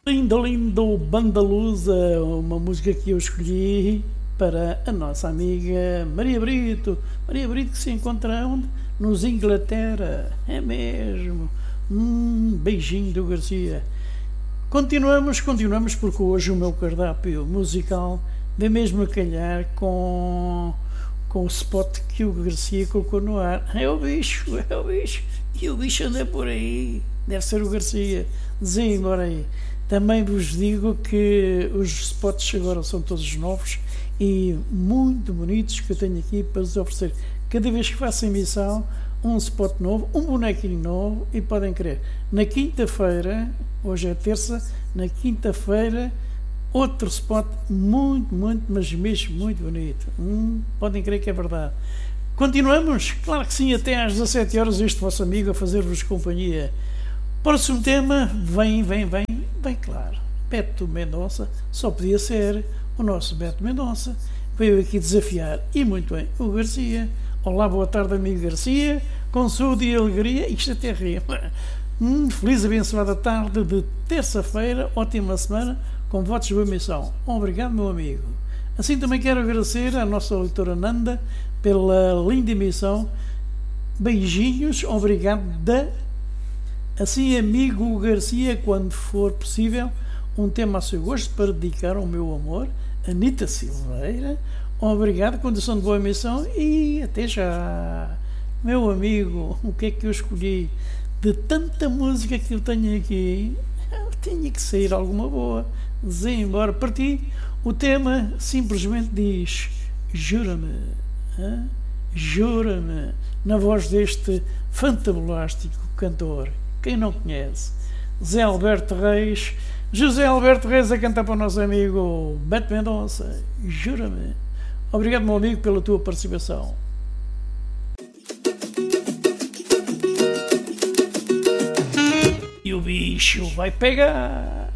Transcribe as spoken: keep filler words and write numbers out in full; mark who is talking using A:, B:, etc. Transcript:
A: Lindo, lindo, Bandalusa, uma música que eu escolhi para a nossa amiga Maria Brito. Maria Brito que se encontra onde? Nos Inglaterra, é mesmo. Hum, beijinho do Garcia. Continuamos, continuamos porque hoje o meu cardápio musical vem mesmo a calhar com, com o spot que o Garcia colocou no ar. É o bicho, é o bicho. E o bicho anda por aí. Deve ser o Garcia. Desembarque aí. Também vos digo que os spots agora são todos novos e muito bonitos que eu tenho aqui para vos oferecer. Cada vez que faço emissão, um spot novo, um bonequinho novo e podem crer. Na quinta-feira, hoje é terça, na quinta-feira, outro spot muito, muito, mas mesmo muito bonito. Hum, podem crer que é verdade. Continuamos? Claro que sim, até às dezassete horas este vosso amigo a fazer-vos companhia. Próximo tema, vem, vem, vem, bem claro, Beto Mendonça, só podia ser o nosso Beto Mendonça, veio aqui desafiar, e muito bem, o Garcia. Olá, boa tarde amigo Garcia, com saúde e alegria, isto até rima. Hum, feliz abençoada tarde de terça-feira, ótima semana, com votos de boa missão. Obrigado, meu amigo. Assim também quero agradecer à nossa leitora Nanda pela linda emissão. Beijinhos, obrigado da... Assim, amigo Garcia, quando for possível, um tema a seu gosto para dedicar ao meu amor, Anita Silveira. Obrigado, condição de boa emissão e até já. Meu amigo, o que é que eu escolhi? De tanta música que eu tenho aqui, tinha que sair alguma boa. Zé embora para ti. O tema simplesmente diz: jura-me, hein? Jura-me, na voz deste fantabulástico cantor. Quem não conhece? Zé Alberto Reis, José Alberto Reis a cantar para o nosso amigo Beto Mendonça. Jura-me. Obrigado, meu amigo, pela tua participação. E o bicho vai pegar.